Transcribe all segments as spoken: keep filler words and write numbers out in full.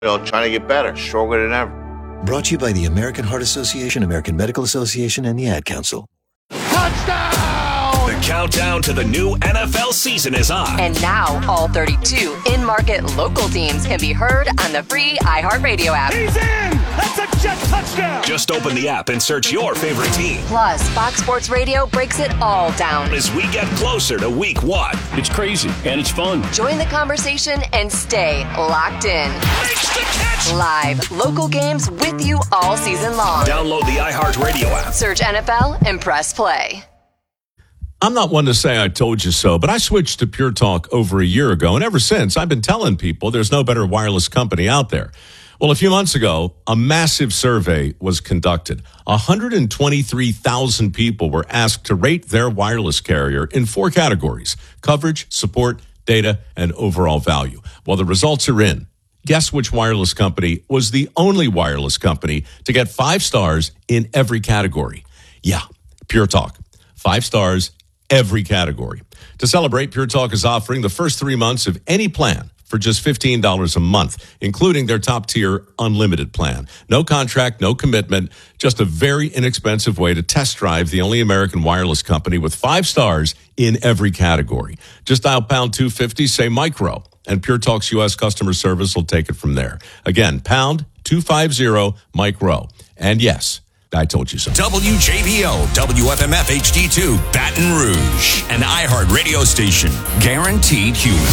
You know, trying to get better, stronger than ever. Brought to you by the American Heart Association, American Medical Association, and the Ad Council. Touchdown! The countdown to the new N F L season is on. And now all thirty-two in-market local teams can be heard on the free iHeartRadio app. He's in! That's a jet touchdown! Just open the app and search your favorite team. Plus, Fox Sports Radio breaks it all down as we get closer to week one. It's crazy, and it's fun. Join the conversation and stay locked in. Makes the catch! Live, local games with you all season long. Download the iHeartRadio app. Search N F L and press play. I'm not one to say I told you so, but I switched to Pure Talk over a year ago, and ever since, I've been telling people there's no better wireless company out there. Well, a few months ago, a massive survey was conducted. one hundred twenty-three thousand people were asked to rate their wireless carrier in four categories: coverage, support, data, and overall value. Well, the results are in. Guess which wireless company was the only wireless company to get five stars in every category? Yeah, Pure Talk. Five stars, every category. To celebrate, Pure Talk is offering the first three months of any plan for just fifteen dollars a month, including their top-tier unlimited plan. No contract, no commitment, just a very inexpensive way to test drive the only American wireless company with five stars in every category. Just dial pound two fifty, say micro, and Pure Talk's U S customer service will take it from there. Again, pound two fifty, micro. And yes, I told you so. W J B O, W F M F H D two, Baton Rouge. An iHeart radio station. Guaranteed human.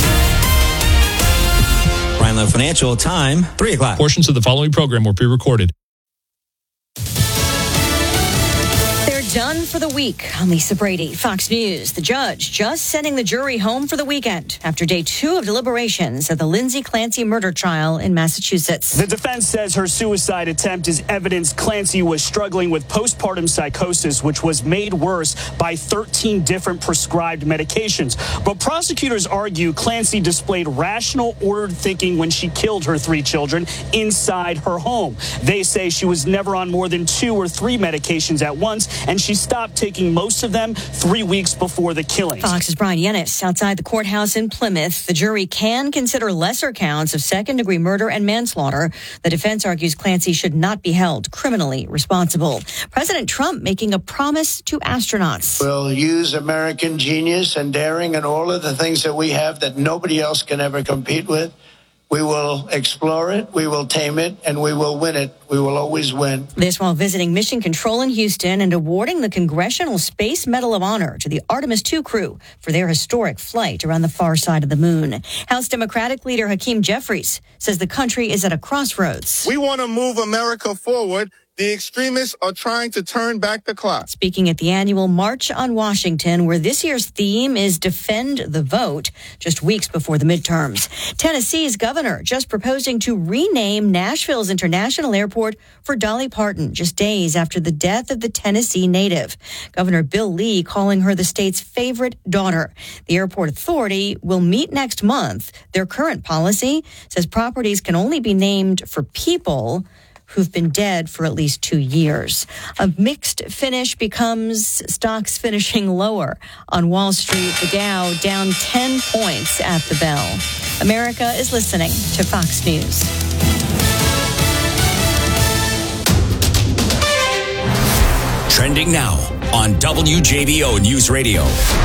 Rhineland Financial, time, three o'clock. Portions of the following program were pre-recorded. Done for the week. I'm Lisa Brady, Fox News. The judge just sending the jury home for the weekend after day two of deliberations at the Lindsay Clancy murder trial in Massachusetts. The defense says her suicide attempt is evidence Clancy was struggling with postpartum psychosis, which was made worse by thirteen different prescribed medications. But prosecutors argue Clancy displayed rational, ordered thinking when she killed her three children inside her home. They say she was never on more than two or three medications at once, and she stopped taking most of them three weeks before the killing. Fox's Brian Yennis outside the courthouse in Plymouth. The jury can consider lesser counts of second-degree murder and manslaughter. The defense argues Clancy should not be held criminally responsible. President Trump making a promise to astronauts. We'll use American genius and daring and all of the things that we have that nobody else can ever compete with. We will explore it, we will tame it, and we will win it. We will always win. This while visiting Mission Control in Houston and awarding the Congressional Space Medal of Honor to the Artemis two crew for their historic flight around the far side of the moon. House Democratic leader Hakeem Jeffries says the country is at a crossroads. We want to move America forward. The extremists are trying to turn back the clock. Speaking at the annual March on Washington, where this year's theme is Defend the Vote, just weeks before the midterms. Tennessee's governor just proposing to rename Nashville's International Airport for Dolly Parton, just days after the death of the Tennessee native. Governor Bill Lee calling her the state's favorite daughter. The airport authority will meet next month. Their current policy says properties can only be named for people who've been dead for at least two years. A mixed finish becomes stocks finishing lower. On Wall Street, the Dow down ten points at the bell. America is listening to Fox News. Trending now on W J B O News Radio.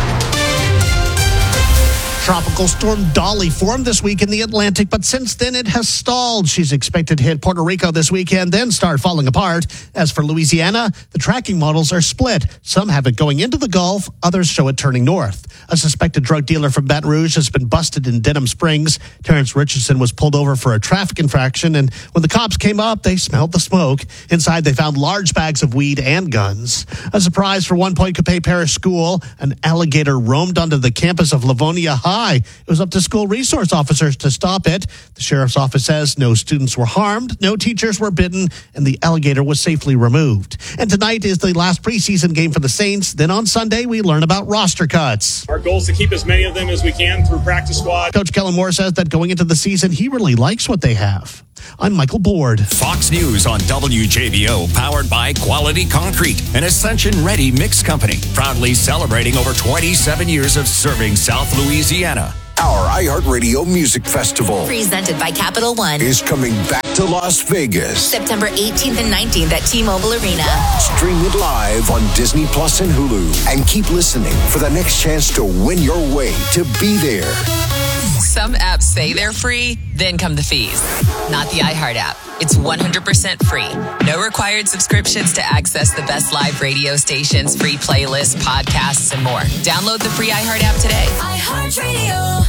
Tropical storm Dolly formed this week in the Atlantic, but since then it has stalled. She's expected to hit Puerto Rico this weekend, then start falling apart. As for Louisiana, the tracking models are split. Some have it going into the Gulf, others show it turning north. A suspected drug dealer from Baton Rouge has been busted in Denham Springs. Terrence Richardson was pulled over for a traffic infraction, and when the cops came up, they smelled the smoke. Inside, they found large bags of weed and guns. A surprise for One Point Capay Parish School. An alligator roamed onto the campus of Livonia High. It was up to school resource officers to stop it. The sheriff's office says no students were harmed, no teachers were bitten, and the alligator was safely removed. And tonight is the last preseason game for the Saints. Then on Sunday, we learn about roster cuts. Our goal is to keep as many of them as we can through practice squad. Coach Kellen Moore says that going into the season, he really likes what they have. I'm Michael Board. Fox News on W J B O, powered by Quality Concrete, an Ascension Ready mix company, proudly celebrating over twenty-seven years of serving South Louisiana. Our iHeartRadio Music Festival presented by Capital One is coming back to Las Vegas. September eighteenth and nineteenth at T-Mobile Arena. Stream it live on Disney Plus and Hulu. And keep listening for the next chance to win your way to be there. Some apps say they're free, then come the fees. Not the iHeart app. It's one hundred percent free. No required subscriptions to access the best live radio stations, free playlists, podcasts, and more. Download the free iHeart app today. iHeartRadio.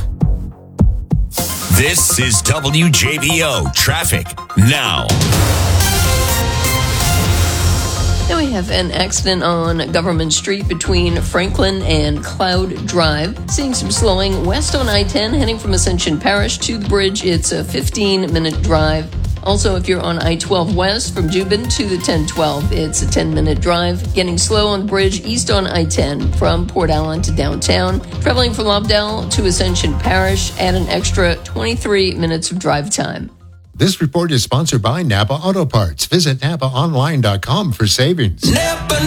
This is W J B O Traffic Now. Now we have an accident on Government Street between Franklin and Cloud Drive. Seeing some slowing west on I ten, heading from Ascension Parish to the bridge. It's a fifteen-minute drive. Also, if you're on I twelve west from Dubin to the ten twelve, it's a ten-minute drive. Getting slow on the bridge east on I ten from Port Allen to downtown. Traveling from Lobdell to Ascension Parish, add an extra twenty-three minutes of drive time. This report is sponsored by Napa Auto Parts. Visit Napa Online dot com for savings. Napa